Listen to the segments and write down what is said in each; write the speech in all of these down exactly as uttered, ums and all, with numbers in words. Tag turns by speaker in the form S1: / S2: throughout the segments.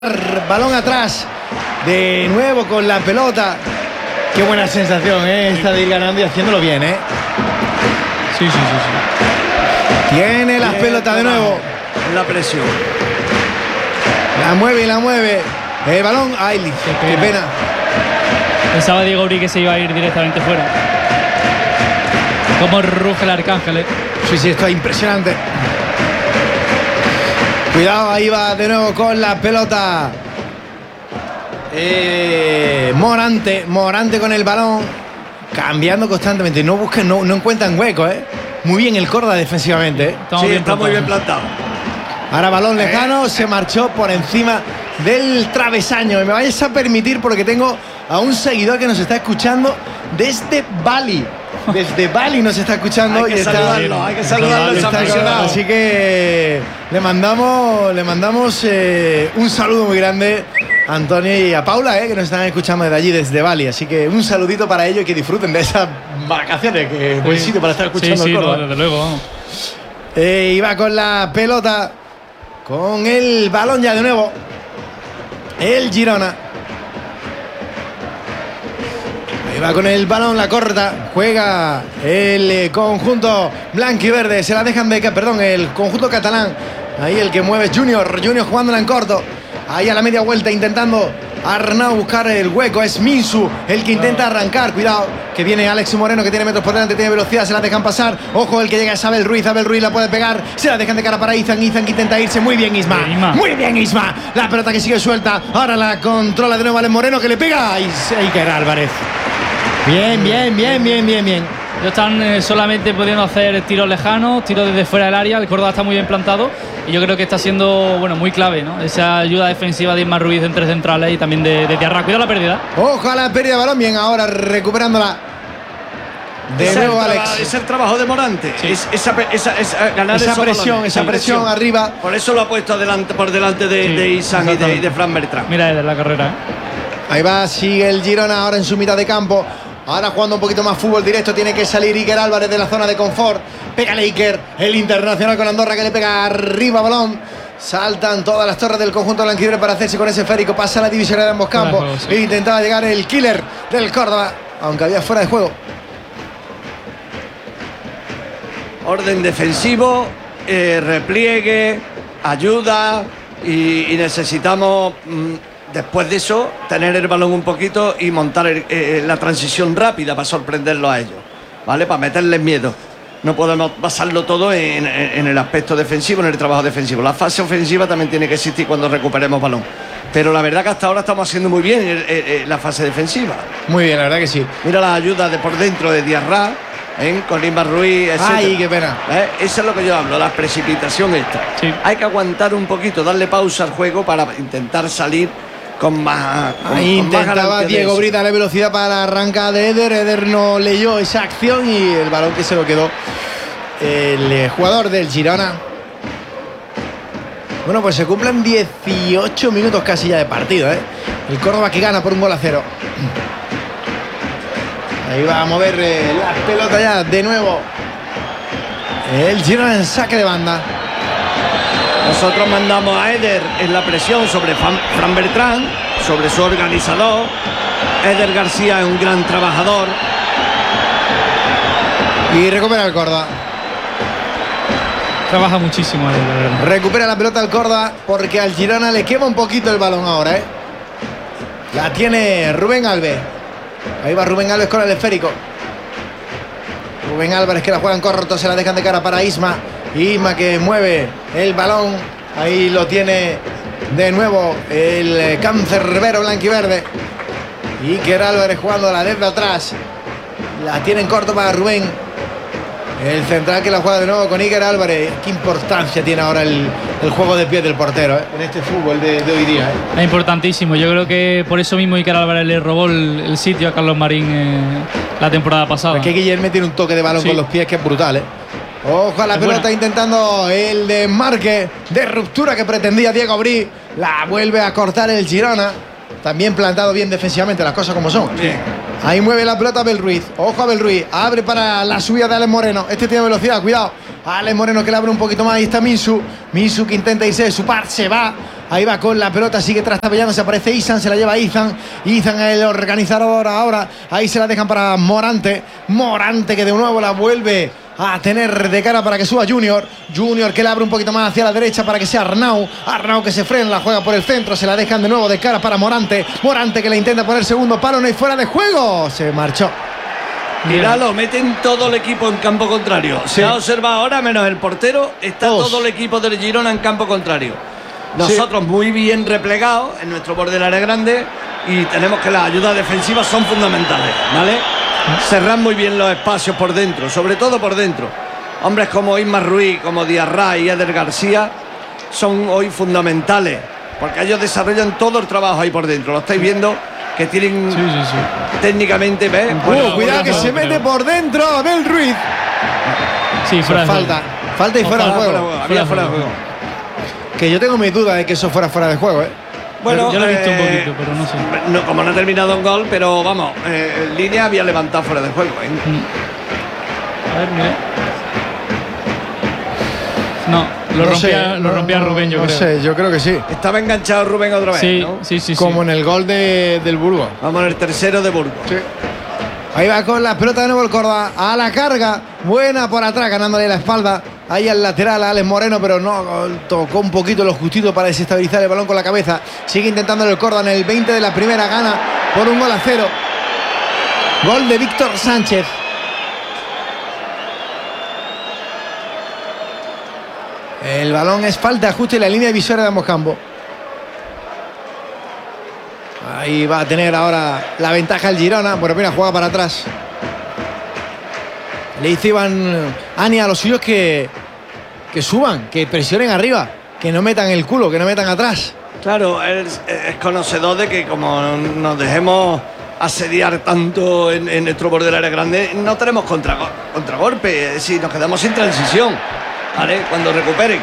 S1: Balón atrás, de nuevo con la pelota. Qué buena sensación, ¿eh? Esta de ir ganando y haciéndolo bien, ¿eh?
S2: Sí, sí, sí, sí.
S1: Tiene las pelotas de nuevo.
S3: La presión.
S1: La mueve y la mueve. El balón. Ay, qué pena. Qué pena.
S2: Pensaba Diego Uri que se iba a ir directamente fuera. Cómo ruge el Arcángel, ¿eh?
S1: Sí, sí, esto es impresionante. Cuidado, ahí va de nuevo con la pelota. Eh, Morante, Morante con el balón. Cambiando constantemente. No buscan, no, no encuentran hueco, ¿eh? Muy bien el Córdoba defensivamente, ¿eh?
S3: Sí, bien está plantado. Muy bien plantado.
S1: Ahora balón lejano, se marchó por encima del travesaño. Me vayas a permitir porque tengo a un seguidor que nos está escuchando desde Bali. Desde Bali nos está escuchando.
S3: Hay que
S1: y
S3: saludarlo,
S1: está,
S3: hay que saludarlo.
S1: está, está, así que le mandamos, le mandamos eh, un saludo muy grande a Antonio y a Paula, eh, que nos están escuchando desde allí, desde Bali. Así que un saludito para ellos y que disfruten de esas vacaciones, que es buen
S2: sí.
S1: sitio para estar escuchando
S2: sí, sí,
S1: el Córdoba.
S2: no, desde luego, vamos.
S1: Eh, iba con la pelota, con el balón ya de nuevo. El Girona. Va con el balón, la corta, juega el eh, conjunto blanquiverde, se la dejan de, perdón, el conjunto catalán, ahí el que mueve Junior, Junior jugándola en corto, ahí a la media vuelta intentando Arnau buscar el hueco, es Minsu el que intenta arrancar, cuidado, que viene Alex Moreno que tiene metros por delante, tiene velocidad, se la dejan pasar, ojo el que llega es Abel Ruiz, Abel Ruiz la puede pegar, se la dejan de cara para Izan, Izan que intenta irse, muy bien Isma,
S2: bien, Isma.
S1: muy bien Isma, la pelota que sigue suelta, ahora la controla de nuevo Alex Moreno que le pega, y Iker Álvarez. Bien, bien, bien, bien, bien, bien.
S2: Ellos están eh, solamente pudiendo hacer tiros lejanos, tiros desde fuera del área. El Córdoba está muy bien plantado y yo creo que está siendo, bueno, muy clave, ¿no? Esa ayuda defensiva de Isma Ruiz entre centrales y también de, de Diarra. Cuidado la pérdida.
S1: Ojo a la pérdida de balón, bien, ahora recuperándola. De
S3: es
S1: nuevo,
S3: el
S1: Alex.
S3: Es el trabajo de Morante.
S2: Sí.
S3: Es esa, esa, esa, ganar
S1: esa
S3: esos
S1: presión,
S3: balones,
S1: esa presión, presión arriba.
S3: Por eso lo ha puesto adelante, por delante de,
S2: sí,
S3: de Isan y de, de Fran Bertrand.
S2: Mira desde la carrera, ¿eh?
S1: Ahí va, sigue el Girona ahora en su mitad de campo. Ahora jugando un poquito más fútbol directo, tiene que salir Iker Álvarez de la zona de confort. Pégale Iker, el internacional con Andorra que le pega arriba balón. Saltan todas las torres del conjunto blanquivioleta para hacerse con ese esférico. Pasa la división de ambos campos. Juego, sí. E intentaba llegar el killer del Córdoba, aunque había fuera de juego.
S3: Orden defensivo, eh, repliegue, ayuda y, y necesitamos... Mm, después de eso, tener el balón un poquito y montar el, eh, la transición rápida para sorprenderlo a ellos, ¿vale? Para meterles miedo. No podemos basarlo todo en, en, en el aspecto defensivo, en el trabajo defensivo. La fase ofensiva también tiene que existir cuando recuperemos balón. Pero la verdad que hasta ahora estamos haciendo muy bien el, el, el, la fase defensiva.
S1: Muy bien, la verdad que sí.
S3: Mira la ayuda de por dentro de Diarra, ¿eh? Con Isma Ruiz, etcétera.
S1: Ay, qué pena.
S3: ¿Eh? Eso es lo que yo hablo, la precipitación esta.
S2: Sí.
S3: Hay que aguantar un poquito, darle pausa al juego para intentar salir con más. Con,
S1: Ahí
S3: con
S1: intentaba
S3: más
S1: Diego Brita darle velocidad para la arranca de Eder. Eder no leyó esa acción y el balón que se lo quedó el jugador del Girona. Bueno, pues se cumplen dieciocho minutos casi ya de partido, ¿eh? El Córdoba que gana por un gol a cero. Ahí va a mover eh, la pelota ya de nuevo. El Girona en saque de banda.
S3: Nosotros mandamos a Eder en la presión sobre Fran, Fran Bertrand, sobre su organizador. Eder García es un gran trabajador.
S1: Y recupera el Córdoba.
S2: Trabaja muchísimo Eder, la verdad.
S1: Recupera la pelota al Córdoba porque al Girona le quema un poquito el balón ahora, ¿eh? La tiene Rubén Alves. Ahí va Rubén Alves con el esférico. Rubén Álvarez que la juega en corto, se la dejan de cara para Isma. Isma que mueve el balón. Ahí lo tiene de nuevo el cancerbero blanquiverde. Iker Álvarez jugándola desde atrás. La tiene en corto para Rubén. El central que la juega de nuevo con Iker Álvarez. Qué importancia tiene ahora el, el juego de pie del portero, ¿eh? En este fútbol de, de hoy día, ¿eh?
S2: Es importantísimo. Yo creo que por eso mismo Iker Álvarez le robó el, el sitio a Carlos Marín eh, la temporada pasada.
S1: Es que Guillermo tiene un toque de balón, sí, con los pies que es brutal, ¿eh? Ojo a la es pelota buena. Intentando el desmarque de ruptura que pretendía Diego Bri. La vuelve a cortar el Girona. También plantado bien defensivamente, las cosas como son.
S3: Bien.
S1: Ahí mueve la pelota Abel Ruiz. Ojo a Abel Ruiz. Abre para la subida de Alex Moreno. Este tiene velocidad, cuidado. Alex Moreno que le abre un poquito más. Ahí está Minsu. Minsu que intenta irse de su par. Se va Ahí va con la pelota, sigue trastabillando, aparece Izan, se la lleva Izan. Izan el organizador ahora. Ahí se la dejan para Morante. Morante que de nuevo la vuelve a tener de cara para que suba Junior. Junior que le abre un poquito más hacia la derecha para que sea Arnau. Arnau que se frena, la juega por el centro. Se la dejan de nuevo de cara para Morante. Morante que le intenta poner segundo palo. No hay fuera de juego. Se marchó.
S3: Míralo, meten todo el equipo en campo contrario.
S1: Sí.
S3: Se ha observado ahora, menos el portero, está
S1: Todos.
S3: todo el equipo del Girona en campo contrario. Nosotros sí. muy bien replegados en nuestro borde del área grande y tenemos que las ayudas defensivas son fundamentales, ¿vale? Cerrar muy bien los espacios por dentro, sobre todo por dentro. Hombres como Isma Ruiz, como Diarra y Eder García son hoy fundamentales porque ellos desarrollan todo el trabajo ahí por dentro. Lo estáis viendo que tienen
S2: sí, sí, sí.
S3: técnicamente, ¿ves?
S1: Uh,
S3: Bueno,
S1: cuidado que
S2: no,
S1: se
S2: no,
S1: mete
S2: no.
S1: por dentro Abel Ruiz.
S2: Sí, fuera de
S1: falta,
S2: juego.
S1: falta y fuera de
S3: Fuera de
S1: juego.
S3: juego, había fuera de juego.
S1: Que yo tengo mis dudas de que eso fuera fuera de juego, ¿eh?
S3: Bueno,
S2: yo lo he visto
S3: eh,
S2: un poquito, pero no sé.
S3: No, como no ha terminado en gol, pero vamos, eh, en línea había levantado fuera de juego, ¿eh?
S2: A ver, mire. No, lo
S1: No
S2: rompía,
S1: sé,
S2: lo rompía
S1: no,
S2: Rubén, yo
S1: no
S2: creo.
S1: sé, yo creo que sí.
S3: Estaba enganchado Rubén otra vez,
S2: Sí,
S3: ¿no?
S2: sí, sí, sí.
S1: Como en el gol de, del Burgos.
S3: Vamos en el tercero de Burgos.
S1: Sí. Ahí va con la pelota de nuevo el Córdoba. A la carga. Buena por atrás, ganándole la espalda. Ahí al lateral a Alex Moreno, pero no tocó un poquito lo justito para desestabilizar el balón con la cabeza. Sigue intentando el Córdoba en el veinte de la primera. Gana por un gol a cero. Gol de Víctor Sánchez. El balón es falta, ajuste en la línea divisoria de ambos campos. Ahí va a tener ahora la ventaja el Girona. Bueno, mira, juega para atrás. Le dice Iván Ani a los suyos que, que suban, que presionen arriba, que no metan el culo, que no metan atrás.
S3: Claro, es, es conocedor de que como nos dejemos asediar tanto en, en nuestro borde del área grande, no tenemos contra, contragolpe, es decir, nos quedamos sin transición, ¿vale? Cuando recuperen.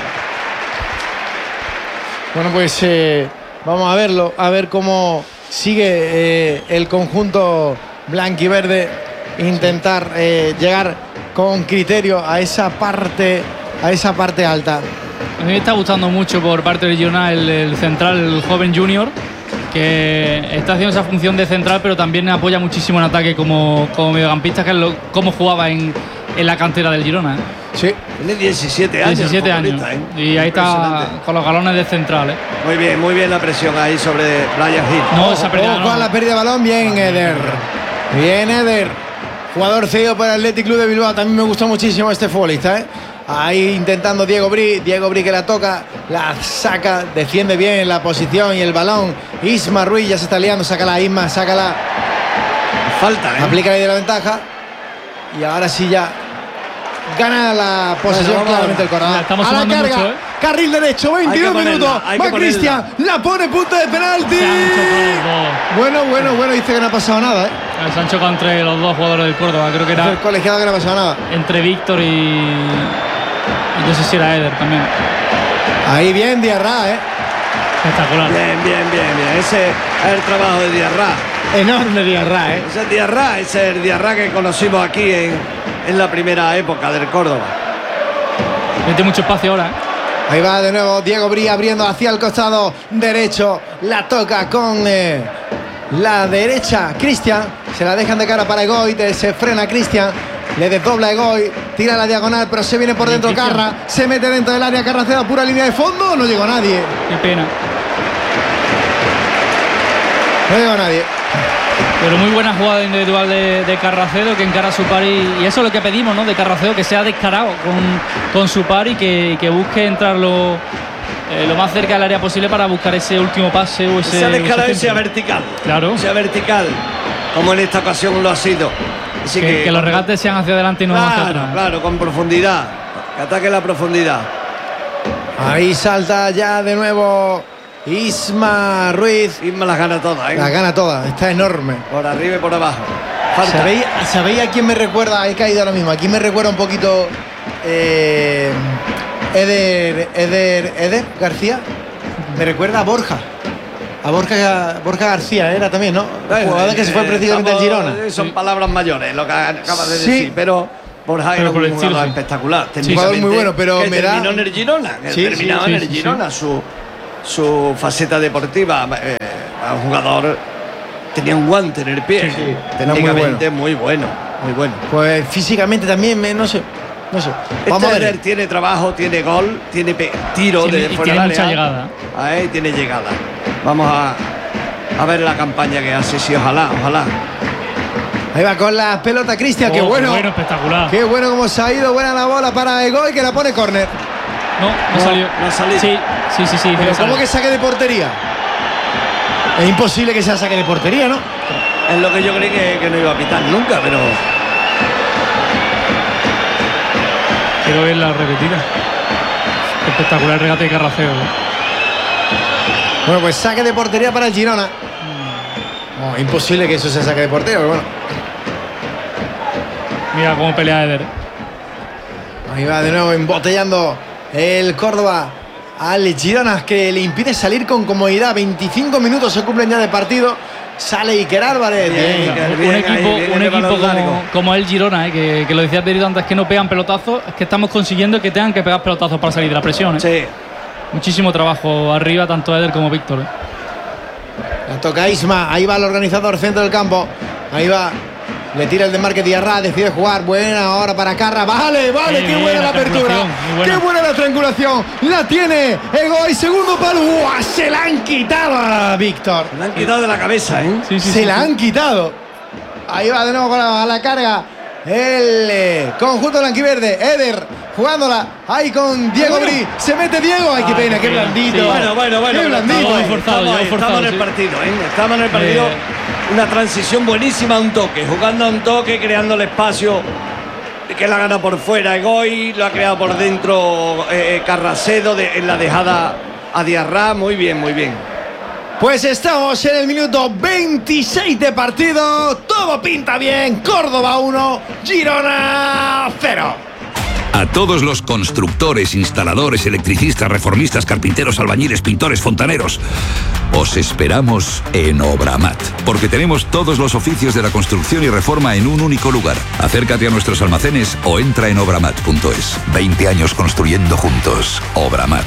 S1: Bueno, pues eh, vamos a verlo, a ver cómo sigue eh, el conjunto blanquiverde, intentar eh, llegar con criterio a esa parte, a esa parte alta.
S2: A mí me está gustando mucho por parte del Girona el, el central, el joven Junior, que está haciendo esa función de central, pero también apoya muchísimo en ataque como, como mediocampista, que es lo, como jugaba en, en la cantera del Girona. ¿eh?
S1: Sí.
S3: Tiene diecisiete años.
S2: diecisiete años.
S3: ¿eh?
S2: Y ahí está con los galones de central. ¿eh?
S3: Muy bien, muy bien la presión ahí sobre Brian Hill.
S2: No, esa pérdida
S1: Ojo
S2: no.
S1: a la pérdida de balón, bien Eder. Bien Eder. Jugador cedido por el Athletic Club de Bilbao. También me gustó muchísimo este futbolista, ¿eh? Ahí intentando Diego Bri. Diego Bri que la toca, la saca, defiende bien la posición y el balón. Isma Ruiz ya se está liando. Sácala, Isma, sácala.
S3: Falta, ¿eh?
S1: Aplica ahí de la ventaja. Y ahora sí ya gana la posesión
S3: Bueno,
S1: claramente el Córdoba.
S2: Ya estamos
S1: a la
S2: sumando
S1: carga,
S2: mucho, ¿eh?
S1: carril derecho, veintidós
S3: ponerla,
S1: minutos.
S3: hay que
S1: Va Cristian, la pone punto de penalti.
S2: Se han chocado los dos.
S1: Bueno, bueno, bueno, dice que no ha pasado nada, ¿eh?
S2: Se han chocado entre los dos jugadores del Córdoba. Creo que
S1: Dice
S2: era
S1: el colegiado que no ha pasado nada.
S2: entre Víctor y, y no sé si era Eder también.
S1: Ahí bien Diarra, ¿eh?
S2: Espectacular.
S3: Bien, bien, bien, bien. Ese es el trabajo de Diarra.
S1: Enorme Diarra, ¿eh?
S3: Ese es Diarra, ese es el Diarra que conocimos aquí en, en la primera época del Córdoba.
S2: Mete mucho espacio ahora. ¿eh?
S1: Ahí va de nuevo Diego Bri abriendo hacia el costado derecho. La toca con eh, la derecha Cristian. Se la dejan de cara para Egoy. Se frena Cristian. Le desdobla Egoy. Tira la diagonal, pero se viene por dentro Carra. Se mete dentro del área. Carra hace pura línea de fondo. No llegó nadie.
S2: Qué pena.
S1: No llegó nadie.
S2: Pero muy buena jugada individual de, de Carracedo, que encara a su par y, y eso es lo que pedimos, ¿no? De Carracedo, que sea descarado con, con su par y que, que busque entrar lo, eh, lo más cerca del área posible para buscar ese último pase o ese.
S3: Sea descarado y
S2: ese
S3: sea
S2: centro.
S3: vertical.
S2: Claro.
S3: Sea vertical, como en esta ocasión lo ha sido. Así
S2: Que, que los regates sean hacia adelante y no hacia
S3: Claro,
S2: atrás.
S3: claro, con profundidad. Que ataque la profundidad.
S1: Ahí salta ya de nuevo Isma Ruiz.
S3: Isma las gana todas, ¿eh?
S1: La gana toda. Está enorme.
S3: Por arriba y por abajo. Falta.
S1: ¿Sabéis, ¿Sabéis a quién me recuerda? He caído ahora mismo. ¿A quién me recuerda un poquito eh, Eder, Eder, Eder García? Me recuerda a Borja. A Borja, Borja García era también, ¿no?
S3: Bueno,
S1: Jugador que se fue
S3: eh,
S1: precisamente al
S3: estamos-
S1: Girona.
S3: Son
S2: Sí.
S3: palabras mayores lo que acabas de
S1: Sí.
S3: decir, pero Borja
S2: Pero
S3: era
S2: por
S3: un
S2: el estilo,
S3: jugador
S2: sí.
S3: espectacular.
S1: Jugador muy bueno, pero
S3: que
S1: me da-
S3: terminó en el Girona, que
S1: Sí,
S3: terminaba
S2: sí,
S3: en
S2: sí,
S3: el
S2: sí,
S3: Girona su, su faceta deportiva, eh, un jugador tenía un guante en el pie,
S1: Sí, sí,
S3: técnicamente muy bueno, muy bueno.
S1: Pues físicamente también, me- no sé, no sé. Vamos
S3: Este
S1: a ver.
S3: Eder tiene trabajo, tiene gol, tiene pe- tiro
S2: Tiene-
S3: de
S2: y
S3: fuera
S2: tiene
S3: del
S2: mucha
S3: área.
S2: llegada.
S3: Ahí tiene llegada. Vamos a, a ver la campaña que hace, sí, ojalá, ojalá.
S1: Ahí va con la pelota Cristian, qué
S2: Oh,
S1: bueno.
S2: bueno, espectacular.
S1: Qué bueno como se ha ido, buena la bola para Egoy que la pone córner.
S2: No, no,
S3: No,
S2: salió.
S3: no ha salido.
S2: Sí, sí, sí, sí.
S1: Pero
S2: sí,
S1: ¿cómo
S2: sale.
S1: que saque de portería? Es imposible que sea saque de portería, ¿no?
S3: Es lo que yo creí que, que no iba a pitar nunca, pero
S2: Quiero ver la repetida. Espectacular el regate de Carraceo. ¿eh?
S1: Bueno, pues saque de portería para el Girona. No, imposible que eso sea saque de portería, pero bueno.
S2: Mira cómo pelea Eder.
S1: Ahí va de nuevo embotellando el Córdoba al Girona, que le impide salir con comodidad. veinticinco minutos se cumplen ya de partido. Sale Iker Álvarez.
S3: Bien,
S1: Bien.
S3: Iker.
S2: un
S3: bien
S2: equipo,
S3: ahí, bien
S2: un
S3: el
S2: equipo
S3: balón largo.
S2: como, como el Girona, ¿eh? que, que lo decía Perito antes, que no pegan pelotazos. Es que estamos consiguiendo que tengan que pegar pelotazos para salir de la presión. ¿eh?
S3: sí.
S2: Muchísimo trabajo arriba, tanto Eder como Víctor. ¿eh?
S1: La toca Isma. Ahí va el organizador centro del campo. Ahí va. Le tira el desmarque Diarra, decide jugar. Buena ahora para Carra. Vale, vale,
S2: Qué
S1: qué
S2: bien,
S1: buena la
S2: la
S1: apertura.
S2: triangulación, muy buena.
S1: Qué buena la triangulación. La tiene Egoy, segundo palo. ¡Uah! Se la han quitado a Víctor.
S3: Me han quitado de la cabeza, ¿eh?
S2: Sí, sí,
S1: Se
S2: sí,
S1: la
S2: sí.
S1: han quitado. Ahí va de nuevo con la, a la carga. El eh, conjunto blanquiverde. Eder jugándola. Ahí con Diego Bri. Se mete Diego. Ay, qué
S2: Ah,
S1: pena,
S2: qué
S1: qué
S2: bien.
S1: blandito.
S2: Sí.
S3: Bueno, bueno, bueno.
S1: Qué
S3: pero
S1: blandito.
S3: estamos,
S2: Muy forzado,
S3: estamos
S2: ya
S3: ahí,
S2: forzado,
S3: estamos en el
S2: sí.
S3: partido, ¿eh? Estamos en el partido.
S2: Eh.
S3: Una transición buenísima a un toque. Jugando a un toque, creando el espacio. Que la gana por fuera Egoy. Lo ha creado por dentro eh, Carracedo de, en la dejada a Diarra. Muy bien, muy bien.
S1: Pues estamos en el minuto veintiséis de partido. Todo pinta bien. Córdoba uno, Girona cero.
S4: A todos los constructores, instaladores, electricistas, reformistas, carpinteros, albañiles, pintores, fontaneros, os esperamos en Obramat, porque tenemos todos los oficios de la construcción y reforma en un único lugar. Acércate a nuestros almacenes o entra en obramat punto es. veinte años construyendo juntos. Obramat.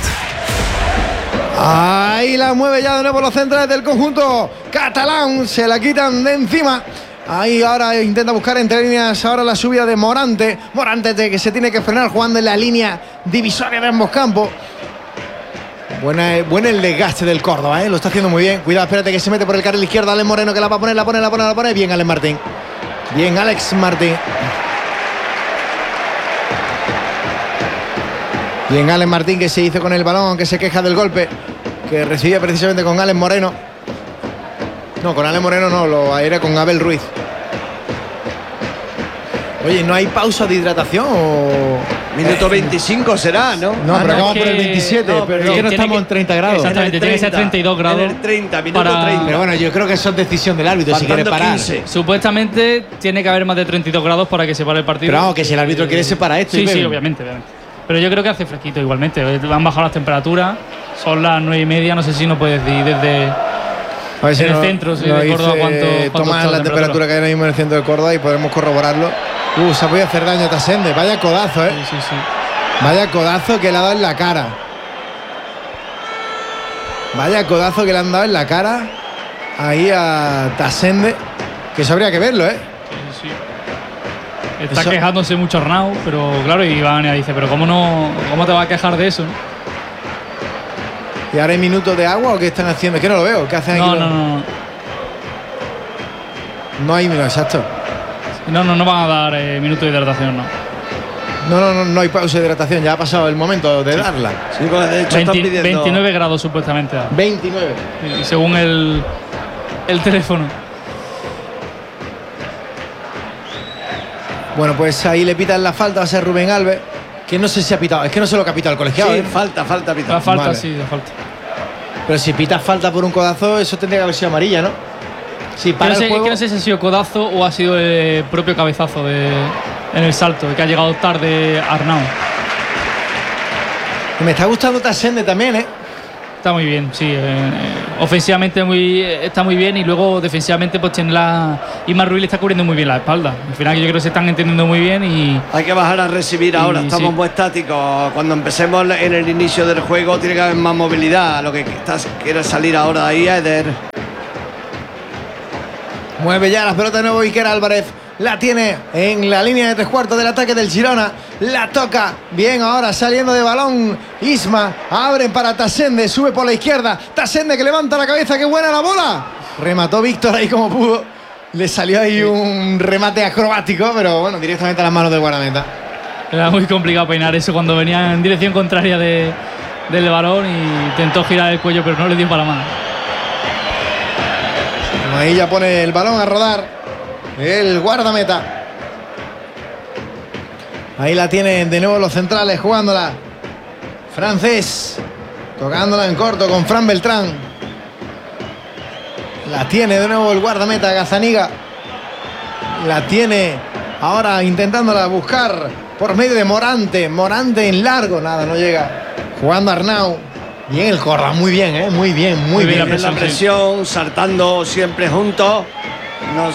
S1: Ahí la mueve ya de nuevo los centrales del conjunto catalán. Se la quitan de encima. Ahí ahora intenta buscar entre líneas ahora la subida de Morante. Morante de que se tiene que frenar jugando en la línea divisoria de ambos campos. Buena, buena el desgaste del Córdoba, ¿eh? Lo está haciendo muy bien. Cuidado, espérate que se mete por el carril izquierdo. Alex Moreno que la va a poner, la pone, la pone, la pone. Bien, Alex Martín. Bien, Alex Martín. Bien, Alex Martín que se hizo con el balón, que se queja del golpe que recibía precisamente con Alex Moreno. No, con Alex Moreno no, lo era con Abel Ruiz. Oye, ¿no hay pausa de hidratación o...?
S3: Minuto veinticinco será, ¿no?
S1: No,
S2: Ah,
S1: pero
S2: no,
S1: acabamos
S2: que-
S1: por el veintisiete,
S3: no,
S1: pero
S3: pero
S1: es que no
S2: tiene
S1: estamos
S2: que-
S1: en treinta grados.
S2: Exactamente, tiene que ser treinta y dos grados.
S3: En el treinta, minuto
S2: para-
S3: treinta.
S1: Pero bueno, yo creo que eso es decisión del árbitro si quiere
S3: Faltando
S1: parar.
S3: quince.
S2: Supuestamente tiene que haber más de treinta y dos grados para que se pare el partido.
S1: Pero vamos, que si el árbitro quiere separar esto y
S2: Sí, sí,
S1: beben.
S2: obviamente, obviamente. Pero yo creo que hace fresquito igualmente. Han bajado las temperaturas. Son las nueve y media. No sé si no puedes decir desde.
S1: A ver si
S2: en el
S1: nos-
S2: centro, sí,
S1: nos
S2: de Córdoba,
S1: dice
S2: ¿cuánto- cuánto
S1: Tomás
S2: está la
S1: la temperatura
S2: temperatura?
S1: que hay ahora mismo en el centro de Córdoba y podemos corroborarlo. Uh, se ha podido hacer daño a Tasende. Vaya codazo, ¿eh?
S2: Sí, sí, sí.
S1: Vaya codazo que le ha dado en la cara. Vaya codazo que le han dado en la cara ahí a Tasende. Que eso habría que verlo, ¿eh?
S2: Sí, sí. Está
S1: Eso-
S2: quejándose mucho Arnau, pero claro, y Iván dice, pero ¿cómo no cómo te vas a quejar de eso?
S1: ¿Y ahora hay minutos de agua o qué están haciendo? Es que no lo veo. ¿Qué hacen aquí?
S2: No,
S1: los-
S2: no, no, no.
S1: No hay minutos, exacto.
S2: No, no, no van a dar eh, minuto de hidratación, no.
S1: No, no, no, no hay pausa de hidratación. Ya ha pasado el momento de darla.
S3: Sí, pues de hecho están
S2: veinte
S3: pidiendo.
S2: veintinueve grados supuestamente.
S1: veintinueve.
S2: Y según el, el teléfono.
S1: Bueno, pues ahí le pitan la falta, va a ser Rubén Alves. Que no sé si ha pitado. Es que no sé lo que ha pitado el colegiado.
S3: Sí,
S1: ¿eh?
S3: falta, falta, pita.
S2: La falta,
S1: Vale.
S2: sí, la falta.
S1: Pero si pita falta por un codazo, eso tendría que haber sido amarilla, ¿no? Si
S2: Que
S1: para
S2: no, sé,
S1: el juego...
S2: que no sé si ha sido codazo o ha sido el propio cabezazo de, en el salto, que ha llegado tarde Arnau.
S1: Me está gustando Tasende también, ¿eh?
S2: Está muy bien, sí. Eh, ofensivamente muy, está muy bien y luego defensivamente pues tiene la... Isma Ruiz le está cubriendo muy bien la espalda. Al final yo creo que se están entendiendo muy bien y...
S3: Hay que bajar a recibir ahora,
S2: y,
S3: estamos
S2: sí.
S3: muy estáticos. Cuando empecemos en el inicio del juego tiene que haber más movilidad. Lo que estás, quiere salir ahora de ahí, Eder.
S1: Mueve ya las pelotas de nuevo Iker Álvarez. La tiene en la línea de tres cuartos del ataque del Girona. La toca bien ahora saliendo de balón. Isma abren para Tasende. Sube por la izquierda. Tasende que levanta la cabeza. ¡Qué buena la bola! Remató Víctor ahí como pudo. Le salió ahí sí. un remate acrobático, pero bueno, directamente a las manos del guardameta.
S2: Era muy complicado peinar eso cuando venía en dirección contraria de, del balón y intentó girar el cuello, pero no le dio para más.
S1: Ahí ya pone el balón a rodar el guardameta. Ahí la tienen de nuevo los centrales jugándola. Francés tocándola en corto con Fran Beltrán. La tiene de nuevo el guardameta Gazzaniga. La tiene ahora intentándola buscar por medio de Morante. Morante en largo, nada, no llega. Jugando Arnau. Bien el Córdoba, muy bien, ¿eh? muy bien, muy, muy bien.
S3: bien la presión, sí. saltando siempre juntos. Nos...